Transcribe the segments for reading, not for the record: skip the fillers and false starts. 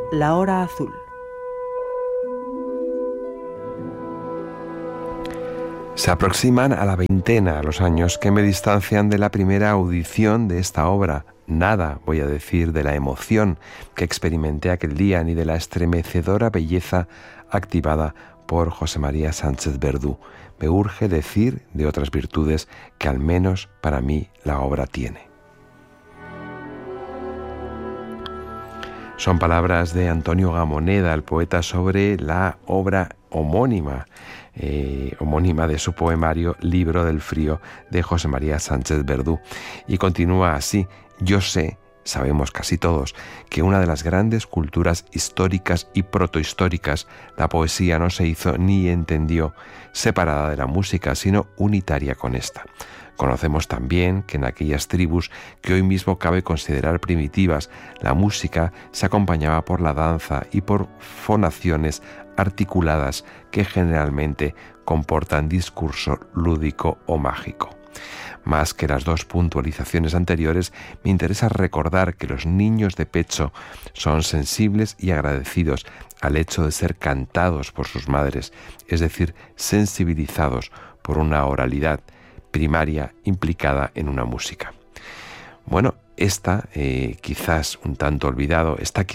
La Hora Azul. Se aproximan a la veintena los años que me distancian de la primera audición de esta obra. Nada voy a decir de la emoción que experimenté aquel día, ni de la estremecedora belleza activada por José María Sánchez Verdú. Me urge decir de otras virtudes que al menos para mí la obra tiene. Son palabras de Antonio Gamoneda, el poeta, sobre la obra homónima de su poemario Libro del Frío de José María Sánchez Verdú. Y continúa así: yo sé, sabemos casi todos, que una de las grandes culturas históricas y protohistóricas, la poesía no se hizo ni entendió separada de la música, sino unitaria con esta. Conocemos también que en aquellas tribus que hoy mismo cabe considerar primitivas, la música se acompañaba por la danza y por fonaciones articuladas que generalmente comportan discurso lúdico o mágico. Más que las dos puntualizaciones anteriores, me interesa recordar que los niños de pecho son sensibles y agradecidos al hecho de ser cantados por sus madres, es decir, sensibilizados por una oralidad primaria implicada en una música. Bueno, está quizás un tanto olvidado,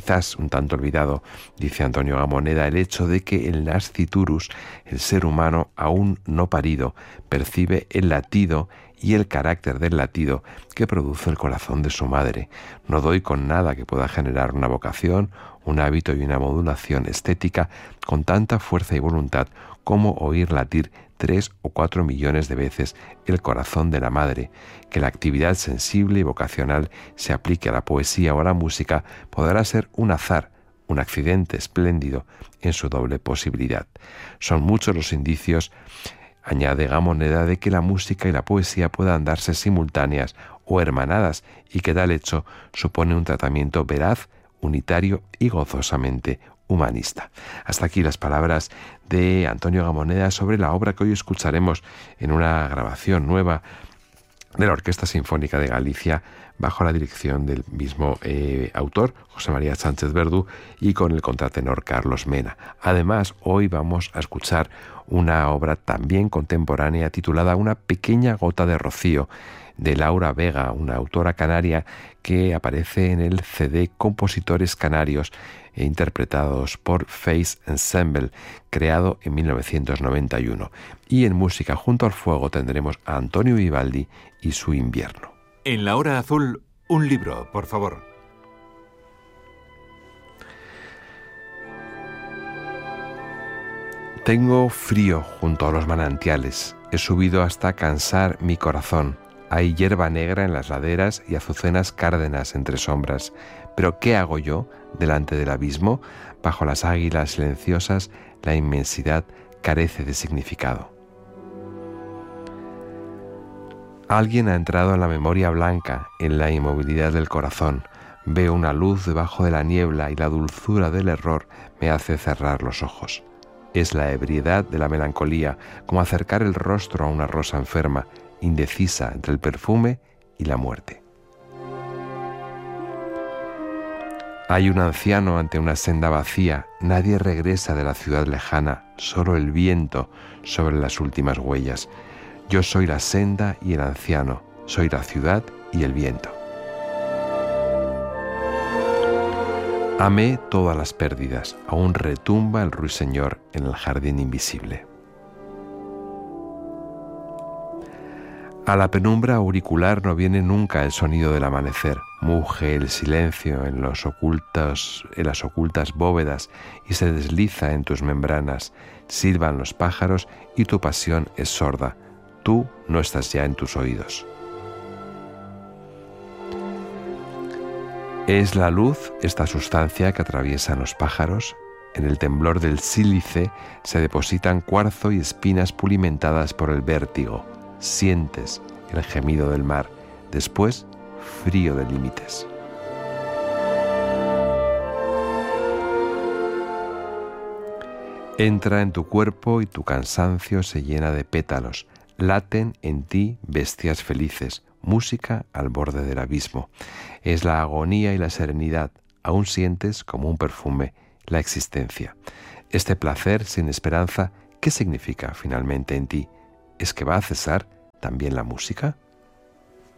dice Antonio Gamoneda, el hecho de que el nasciturus, el ser humano aún no parido, percibe el latido y el carácter del latido que produce el corazón de su madre. No doy con nada que pueda generar una vocación, un hábito y una modulación estética con tanta fuerza y voluntad como oír latir 3 o 4 millones de veces el corazón de la madre. Que la actividad sensible y vocacional se aplique a la poesía o a la música podrá ser un azar, un accidente espléndido en su doble posibilidad. Son muchos los indicios, añade Gamoneda, de que la música y la poesía puedan darse simultáneas o hermanadas y que tal hecho supone un tratamiento veraz, unitario y gozosamente humanista. Hasta aquí las palabras de Antonio Gamoneda sobre la obra que hoy escucharemos en una grabación nueva de la Orquesta Sinfónica de Galicia bajo la dirección del mismo autor, José María Sánchez Verdú, y con el contratenor Carlos Mena. Además, hoy vamos a escuchar una obra también contemporánea titulada Una pequeña gota de rocío, de Laura Vega, una autora canaria que aparece en el CD Compositores Canarios interpretados por Face Ensemble, creado en 1991. Y en Música junto al fuego tendremos a Antonio Vivaldi y su Invierno. En la Hora Azul, un libro, por favor. Tengo frío junto a los manantiales. He subido hasta cansar mi corazón. Hay hierba negra en las laderas y azucenas cárdenas entre sombras. Pero ¿qué hago yo delante del abismo? Bajo las águilas silenciosas, la inmensidad carece de significado. Alguien ha entrado en la memoria blanca, en la inmovilidad del corazón. Veo una luz debajo de la niebla y la dulzura del error me hace cerrar los ojos. Es la ebriedad de la melancolía, como acercar el rostro a una rosa enferma, indecisa entre el perfume y la muerte. Hay un anciano ante una senda vacía, nadie regresa de la ciudad lejana, solo el viento sobre las últimas huellas. Yo soy la senda y el anciano, soy la ciudad y el viento. Amé todas las pérdidas, aún retumba el ruiseñor en el jardín invisible. A la penumbra auricular no viene nunca el sonido del amanecer. Muge el silencio en las ocultas bóvedas y se desliza en tus membranas. Silban los pájaros y tu pasión es sorda. Tú no estás ya en tus oídos. Es la luz esta sustancia que atraviesan los pájaros. En el temblor del sílice se depositan cuarzo y espinas pulimentadas por el vértigo. Sientes el gemido del mar, después frío de límites. Entra en tu cuerpo y tu cansancio se llena de pétalos. Laten en ti bestias felices, música al borde del abismo. Es la agonía y la serenidad, aún sientes como un perfume la existencia. Este placer sin esperanza, ¿qué significa finalmente en ti? ¿Es que va a cesar también la música?